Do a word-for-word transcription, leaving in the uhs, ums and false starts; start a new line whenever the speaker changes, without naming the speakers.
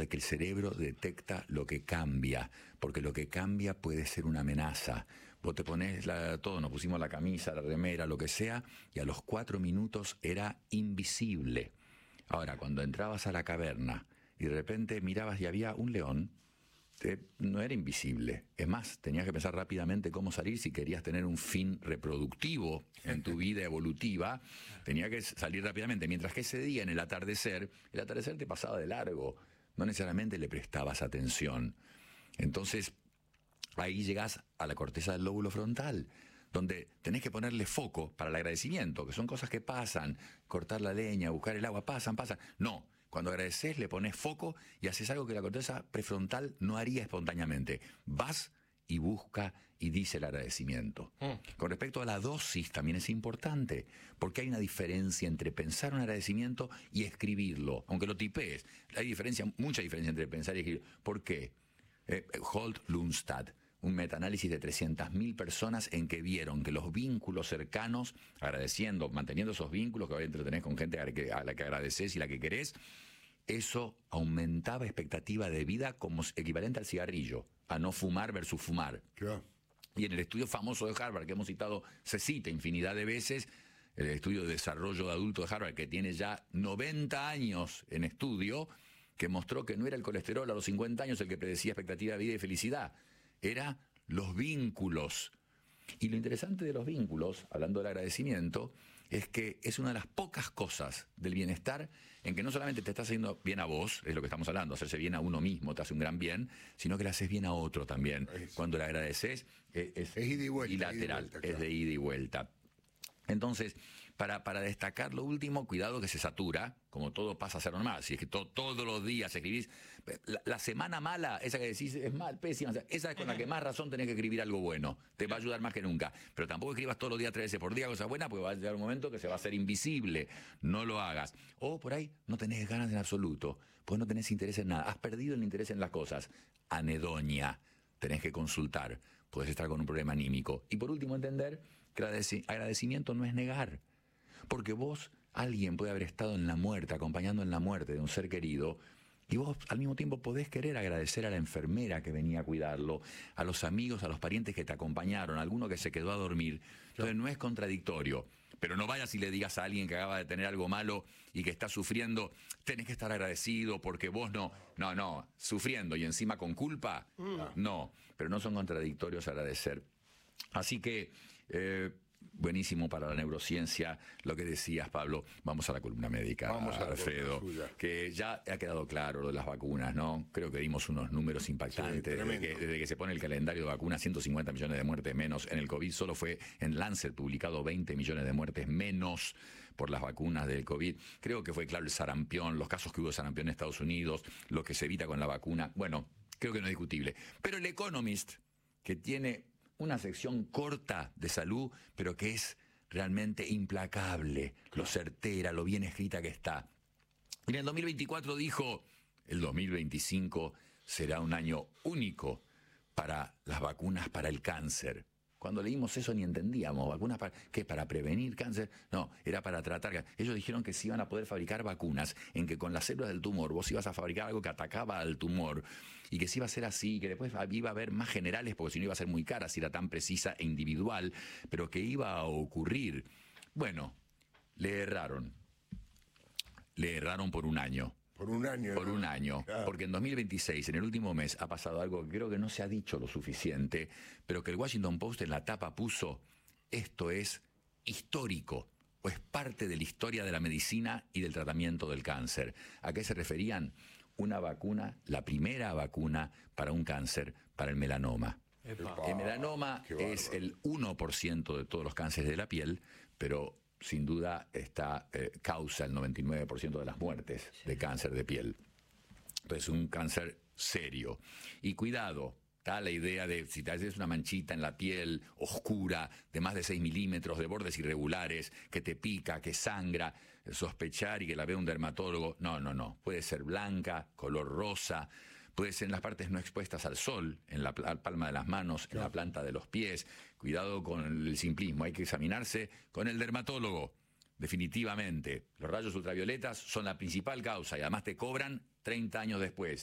de que el cerebro detecta lo que cambia, porque lo que cambia puede ser una amenaza. Vos te pones la, todo, nos pusimos la camisa, la remera, lo que sea, y a los cuatro minutos era invisible. Ahora, cuando entrabas a la caverna y de repente mirabas y había un león, te, no era invisible. Es más, tenías que pensar rápidamente cómo salir si querías tener un fin reproductivo en tu vida evolutiva. Tenías que salir rápidamente. Mientras que ese día, en el atardecer, el atardecer te pasaba de largo. No necesariamente le prestabas atención. Entonces, ahí llegás a la corteza del lóbulo frontal, donde tenés que ponerle foco para el agradecimiento, que son cosas que pasan. Cortar la leña, buscar el agua, pasan, pasan. No. Cuando agradeces, le pones foco y haces algo que la corteza prefrontal no haría espontáneamente. Vas y busca y dice el agradecimiento. Mm. Con respecto a la dosis, también es importante, porque hay una diferencia entre pensar un agradecimiento y escribirlo, aunque lo tipees. Hay diferencia, mucha diferencia entre pensar y escribir. ¿Por qué? Eh, Holt-Lunstad, un metaanálisis de trescientas mil personas en que vieron que los vínculos cercanos, agradeciendo, manteniendo esos vínculos que obviamente tenés con gente a la que, a la que agradeces y la que querés, eso aumentaba expectativa de vida como equivalente al cigarrillo, a no fumar versus fumar.
Claro.
Y en el estudio famoso de Harvard, que hemos citado, se cita infinidad de veces, el estudio de desarrollo de adulto de Harvard, que tiene ya noventa años en estudio, que mostró que no era el colesterol a los cincuenta años el que predecía expectativa de vida y felicidad, era los vínculos. Y lo interesante de los vínculos, hablando del agradecimiento, es que es una de las pocas cosas del bienestar en que no solamente te está haciendo bien a vos, es lo que estamos hablando, hacerse bien a uno mismo te hace un gran bien, sino que le haces bien a otro también. Es, Cuando le agradeces, es, es,
es ida y vuelta,
bilateral,
ida y vuelta, claro.
Es de ida y vuelta. Entonces, para, para destacar lo último, cuidado que se satura, como todo pasa a ser normal. Si es que to, todos los días escribís, la, la semana mala, esa que decís es mal, pésima, esa es con la que más razón tenés que escribir algo bueno. Te va a ayudar más que nunca. Pero tampoco escribas todos los días tres veces por día cosas buenas, porque va a llegar un momento que se va a hacer invisible. No lo hagas. O por ahí no tenés ganas en absoluto, pues no tenés interés en nada. Has perdido el interés en las cosas. Anedonia. Tenés que consultar. Podés estar con un problema anímico. Y por último, entender que agradecimiento no es negar. Porque vos, alguien puede haber estado en la muerte, acompañando en la muerte de un ser querido, y vos al mismo tiempo podés querer agradecer a la enfermera que venía a cuidarlo, a los amigos, a los parientes que te acompañaron, a alguno que se quedó a dormir. Entonces no es contradictorio. Pero no vayas y le digas a alguien que acaba de tener algo malo y que está sufriendo, tenés que estar agradecido porque vos no... No, no, sufriendo y encima con culpa, no. Pero no son contradictorios agradecer. Así que... Eh, buenísimo para la neurociencia lo que decías, Pablo. Vamos a la columna médica,
Vamos a
Alfredo, que ya ha quedado claro lo de las vacunas, ¿no? Creo que dimos unos números impactantes. Sí, desde, que, desde que se pone el calendario de vacunas, ciento cincuenta millones de muertes menos. En el COVID solo fue en Lancet publicado veinte millones de muertes menos por las vacunas del COVID. Creo que fue claro el sarampión, los casos que hubo de sarampión en Estados Unidos, lo que se evita con la vacuna. Bueno, creo que no es discutible. Pero el Economist, que tiene una sección corta de salud, pero que es realmente implacable, lo certera, lo bien escrita que está. Y en el dos mil veinticuatro dijo, el dos mil veinticinco será un año único para las vacunas para el cáncer. Cuando leímos eso ni entendíamos, vacunas para, ¿qué? ¿Para prevenir cáncer? No, era para tratar. Ellos dijeron que se iban a poder fabricar vacunas en que con las células del tumor vos ibas a fabricar algo que atacaba al tumor y que se iba a ser así, que después iba a haber más generales porque si no iba a ser muy cara, si era tan precisa e individual, pero que iba a ocurrir. Bueno, le erraron. Le erraron por un año.
Por un año.
Por
¿no?
un año. Claro. Porque en dos mil veintiséis, en el último mes, ha pasado algo que creo que no se ha dicho lo suficiente, pero que el Washington Post en la tapa puso, esto es histórico, o es parte de la historia de la medicina y del tratamiento del cáncer. ¿A qué se referían? Una vacuna, la primera vacuna para un cáncer, para el melanoma. Epa. El melanoma es el uno por ciento de todos los cánceres de la piel, pero sin duda está, eh, causa el noventa y nueve por ciento de las muertes de cáncer de piel. Entonces, un cáncer serio. Y cuidado, está la idea de si te haces una manchita en la piel oscura de más de seis milímetros, de bordes irregulares, que te pica, que sangra, sospechar y que la vea un dermatólogo. No, no, no. Puede ser blanca, color rosa, puede ser en las partes no expuestas al sol, en la palma de las manos, en la planta de los pies. Cuidado con el simplismo, hay que examinarse con el dermatólogo. Definitivamente, los rayos ultravioletas son la principal causa y además te cobran treinta años después.